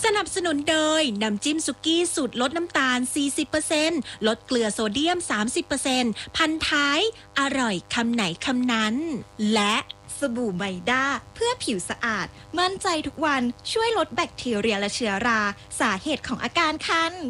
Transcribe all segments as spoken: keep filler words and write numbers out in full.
นับสนุนโดยน้ำจิ้มสุกี้สูตรลดน้ำตาล สี่สิบเปอร์เซ็นต์ ลดเกลือโซเดียม สามสิบเปอร์เซ็นต์ พันท้ายอร่อยคำไหนคำนั้นและสบู่ไมด้าเพื่อผิวสะอาดมั่นใจทุกวันช่วยลดแบคทีเรียและเชื้อราสาเหตุของอาการคัน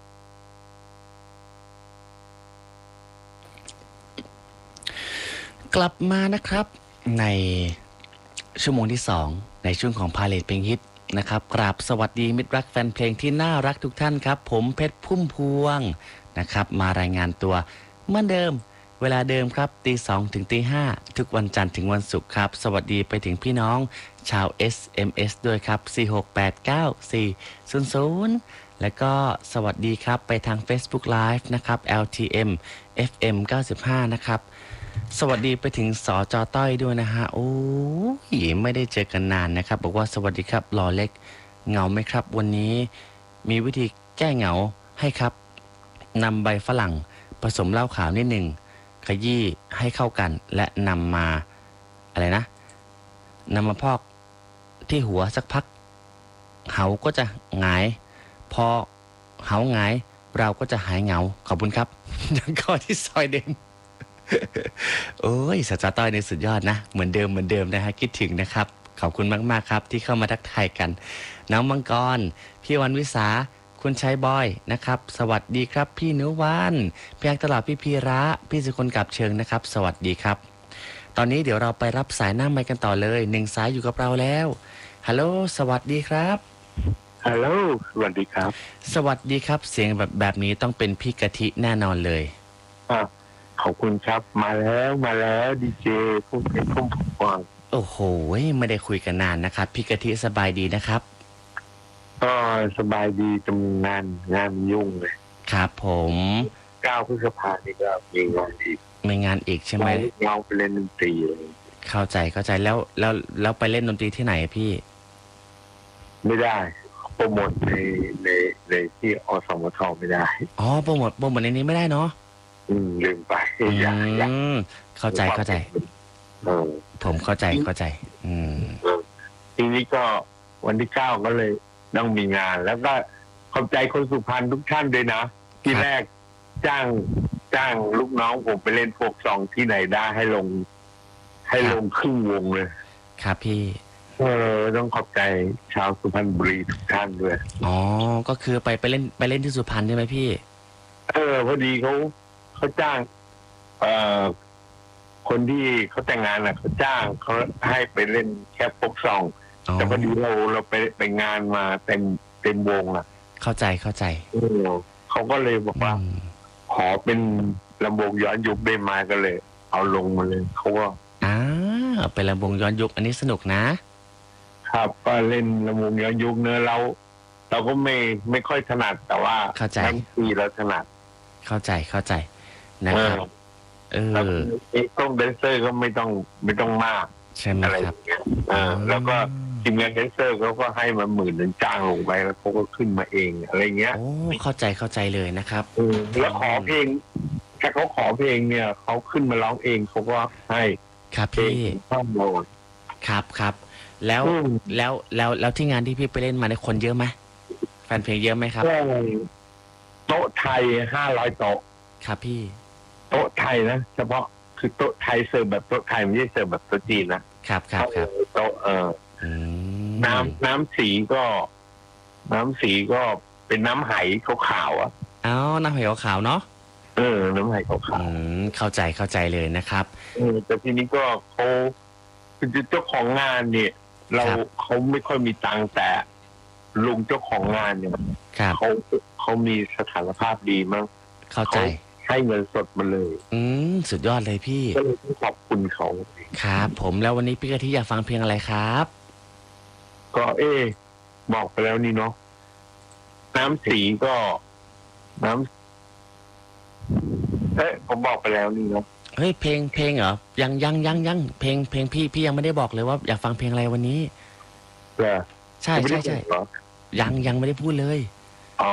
กลับมานะครับในชั่วโมงที่สองในช่วงของพาเลทเพลงฮิตนะครับกราบสวัสดีมิตรรักแฟนเพลงที่น่ารักทุกท่านครับผมเพชรพุ่มพวงนะครับมารายงานตัวเหมือนเดิมเวลาเดิมครับตีสองถึงตีห้าทุกวันจันทร์ถึงวันศุกร์ครับสวัสดีไปถึงพี่น้องชาว เอส เอ็ม เอส ด้วยครับสี่ หก แปด เก้า สี่ ศูนย์ ศูนย์แล้วก็สวัสดีครับไปทาง Facebook Live นะครับ แอล ที เอ็ม เอฟ เอ็ม เก้าสิบห้านะครับสวัสดีไปถึงสจต้อยด้วยนะฮะโอ้ยไม่ได้เจอกันนานนะครับบอกว่าสวัสดีครับหล่อเล็กเหงาไหมครับวันนี้มีวิธีแก้เหงาให้ครับนำใบฝรั่งผสมเหล้าขาวนิดหนึ่งขยี้ให้เข้ากันและนำมาอะไรนะนำมาพอกที่หัวสักพักเหาก็จะหงายพอเหาหงายเราก็จะหายเหงาขอบคุณครับแล้วก็ที่ซอยเดิมโอ้ยสจต้อยในสุดยอดนะเหมือนเดิมเหมือนเดิมนะฮะคิดถึงนะครับขอบคุณมากๆครับที่เข้ามาทักทายกันน้องมังกรพี่วันวิสาคุณชัยบอยนะครับสวัสดีครับพี่นุวันพี่อักตลอดพี่พีระพี่สุคนกับเชิงนะครับสวัสดีครับตอนนี้เดี๋ยวเราไปรับสายหน้าไมค์กันต่อเลยหนึ่งสายอยู่กับเราแล้วฮัลโหลสวัสดีครับฮัลโหลสวัสดีครับสวัสดีครับเสียงแบบแบบนี้ต้องเป็นพี่กะทิแน่นอนเลยอ่ะขอบคุณครับมาแล้วมาแล้วดีเจพุ่มเพชรพุ่มพวงโอ้โหไม่ได้คุยกันนานนะครับพี่กะทิสบายดีนะครับก็สบายดีจำงานงานยุ่งเลยครับผมเก้าพฤษภาคมนี่ก็มีงานอีกมีงานอีกใช่ไหมเราไปเล่นดนตรีเลยเข้าใจเข้าใจแล้วแล้วแล้วไปเล่นดนตรีที่ไหนพี่ไม่ได้โปรโมทในในในที่อสมทไม่ได้อ๋อโปรโมทโปรโมทในนี้ไม่ได้เนาะอืมลืมไปอืมเข้าใจเข้าใจผมเข้าใจเข้าใจอืมทีนี้ก็วันที่เก้าก็เลยต้องมีงานแล้วก็ขอบใจคนสุพรรณทุกท่านด้วยนะที่แรกจ้างจ้างลูกน้องผมไปเล่นโฟกซองที่ไหนได้ให้ลงให้ลงครึ่งวงเลยครับพี่เออต้องขอบใจชาวสุพรรณบุรีทุกท่านด้วยอ๋อก็คือไปไปเล่นไปเล่นที่สุพรรณใช่ไหมพี่เออพอดีเขาเขาจ้างเอ่อคนที่เขาแต่งงานน่ะเขาจ้างเขาให้ไปเล่นแค่โฟกซองแต่พอดีเราเราไปไปงานมาเต็มเต็มวงอ่ะเข้าใจเข้าใจเขาก็เลยบอกว่าขอเป็นลำวงย้อนยุคได้มาก็เลยเอาลงมาเลยเขาว่าอ่าเป็นลำวงย้อนยุคอันนี้สนุกนะครับก็เล่นลำวงย้อนยุคเนื้อเราเราก็ไม่ไม่ค่อยถนัดแต่ว่าเข้าใจทั้งปีเราถนัดเข้าใจเข้าใจนะครับเออต้องแดนเซอร์ก็ไม่ต้องไม่ต้องมากใช่ไหมครับอ่าแล้วก็ทีมงานแดนเซอร์เขาก็ให้มาหมื่นหนึ่งจ้างลงไปแล้วเขาก็ขึ้นมาเองอะไรเงี้ยโอ้เข้าใจเข้าใจเลยนะครับแล้วขอเพลงถ้าเขาขอเพลงเนี่ยเขาขึ้นมาร้องเองเขาก็ให้ครับพี่ต้องโหลดครับครับแล้วแล้วแล้วแล้วที่งานที่พี่ไปเล่นมาในคนเยอะไหมแฟนเพลงเยอะไหมครับโต๊ะไทยห้าร้อยโต๊ะครับพี่โต๊ะไทยนะเฉพาะคือโต๊ะไทยเสิร์ฟแบบโต๊ะไทยไม่ใช่เสิร์ฟแบบโต๊ะจีนนะครับครับครับโต๊ะเออน้ำน้ำสีก็น้ำสีก็เป็นน้ำไหขาวๆอ่ะอ๋อน้ำไหขาวเนาะเออน้ำไหขาวๆเข้าใจเข้าใจเลยนะครับเออแต่ทีนี้ก็เขาคือเจ้าของงานเนี่ยเราเขาไม่ค่อยมีตังค์แต่ลุงเจ้าของงานเนี่ยเขาเขามีสถานภาพดีมากเข้าใจให้เงินสดมาเลยอืมสุดยอดเลยพี่ก็เลยต้องขอบคุณเขาครับผมแล้ววันนี้พี่กะทิอยากฟังเพลงอะไรครับก็เอ๊บอกไปแล้วนี่เนาะน้ำสีก็น้ำเอ๊ะผมบอกไปแล้วนี่เนาะเฮ้ยเพลงเพลงเหรอยังยังยังยังเพลงเพลงพี่พี่ยังไม่ได้บอกเลยว่าอยากฟังเพลงอะไรวันนี้เหรอใช่ใช่ใช่ยังยังไม่ได้พูดเลยอ๋อ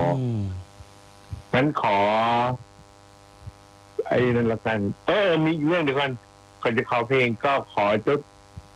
งั้นขอไอ้นั่นละกันเออมีเรื่องเดียวกันก่อนจะขอเพลงก็ขอจุด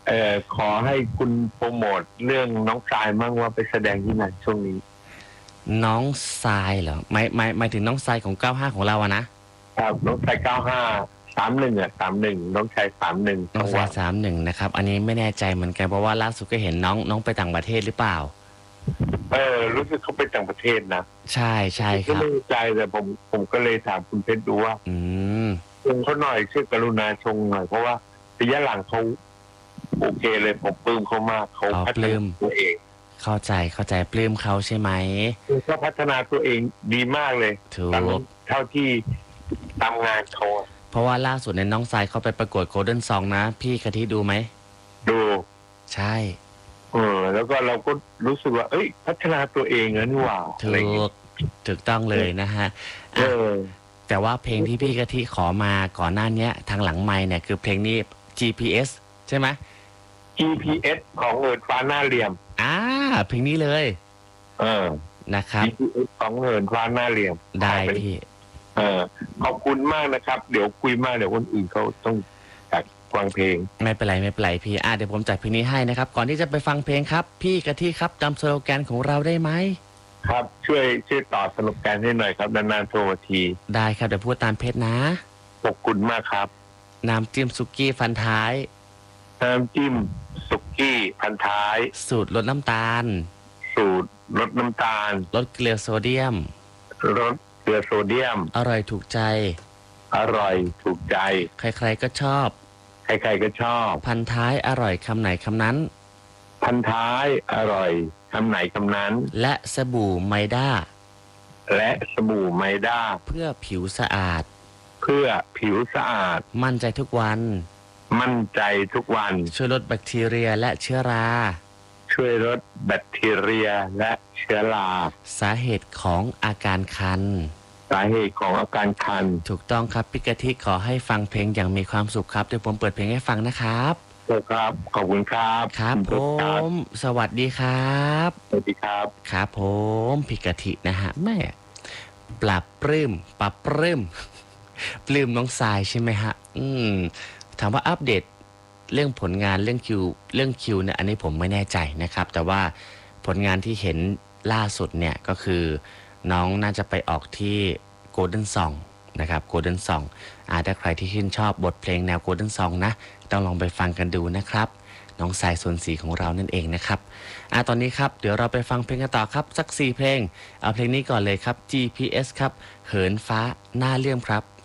เอ่อขอให้คุณโปรโมทเรื่องน้องทรายมั่งว่าไปแสดงที่ไหนช่วงนี้น้องทรายเหรอหมายหมายหมายถึงน้องทรายของเก้าห้าของเราอะนะครับน้องชายเก้าห้าสามหนึ่งอ่ะสามหนึ่งน้องชายสามหนึ่งน้องทรายสามหนึ่งนะครับอันนี้ไม่แน่ใจเหมือนกันเพราะว่าล่าสุดก็เห็นน้องน้องไปต่างประเทศหรือเปล่าเออรู้สึกเขาไปต่างประเทศนะใช่ใช่คก็รับไม่แน่ใจแต่ผมผมก็เลยถามคุณเพชรดูว่าอืมชงเขาหน่อยช่วยกรุณาชงหน่อยเพราะว่าระยะหลังเขาโอเคเลยผมปลื้มเขามากเขาพัฒนาตัวเองเข้าใจเข้าใจปลื้มเขาใช่ไหมเขาพัฒนาตัวเองดีมากเลยถูตามกเท่าที่ตามงานเขาอะเพราะว่าล่าสุดในยน้องทรายเขาไปประกวดโกลเด้นซองนะ พี่กะทิดูไหมดูใช่เออแล้วก็เราก็รู้สึกว่า เอ้ย พัฒนาตัวเองแล้วนี่หว่าถูอะไรอย่างเงี้ยกถูกต้องเลยนะฮะเออ่ะอแต่ว่าเพลงที่พี่กะทิขอมาก่อนหน้าเนี้ยทางหลังไมค์เนี่ยคือเพลงนี้ จี พี เอส ใช่ไหมจี พี เอส ของเอิร์ดฟ้าหน้าเหลี่ยมอ่าเพลงนี้เลยเออนะครับจี พี เอส ของเอิร์ดฟ้าหน้าเหลี่ยมได้เป็นพี่เออขอบคุณมากนะครับ เดี๋ยวคุยมากเดี๋ยวคนอื่นเขาต้องจัดฟังเพลงไม่เป็นไรไม่เป็นไรพี่อ่ะเดี๋ยวผมจัดเพลงนี้ให้นะครับ ก่อนที่จะไปฟังเพลงครับ พี่กะทิครับจำสโลแกนของเราได้ไหมครับ ช่วยช่วยต่อสนุกการให้หน่อยครับนานๆโทรมาทีได้ครับเดี๋ยวพูดตามเพจนะขอบคุณมากครับน้ำจิ้มซุกี้ฟันท้ายน้ำจิ้มสุกี้พันท้ายสูตรลดน้ำตาลสูตรลดน้ำตาลลดเกลือโซเดียมลดเกลือโซเดียมอร่อยถูกใจอร่อยถูกใจใครๆก็ชอบใครๆก็ชอบพันท้ายอร่อยคำไหนคำนั้นพันท้ายอร่อยคำไหนคำนั้นและสบู่ไมด้าและสบู่ไมด้าเพื่อผิวสะอาดเพื่อผิวสะอาดมั่นใจทุกวันมั่นใจทุกวันช่วยลดแบคทีเรียและเชื้อราช่วยลดแบคทีเรียและเชื้อราสาเหตุของอาการคันสาเหตุของอาการคันถูกต้องครับพี่กะทิขอให้ฟังเพลงอย่างมีความสุขครับเดี๋ยวผมเปิดเพลงให้ฟังนะครับครับ ขอบคุณครับครับณผตุ๊กตาม สวัสดีครับสวัสดีครับครับผมพี่กะทินะฮะแม่ปรับปลื้มปรับปลื้ม ปลื้มน้องทรายใช่ไหมฮะ อืมถามว่าอัปเดตเรื่องผลงานเรื่องคิวเรื่องคิวเนี่ยอันนี้ผมไม่แน่ใจนะครับ แต่ว่าผลงานที่เห็นล่าสุดเนี่ยก็คือ น้องน่าจะไปออกที่ Golden Song นะครับ Golden Song อาถ้าใครที่ชื่นชอบบทเพลงแนว Golden Song นะต้องลองไปฟังกันดูนะครับ น้องสายสวนสีของเรานั่นเองนะครับอ่ะตอนนี้ครับเดี๋ยวเราไปฟังเพลงกันต่อครับสักสี่เพลงเอาเพลงนี้ก่อนเลยครับ จี พี เอส ครับเหินฟ้าหน้าเลื่อมครับ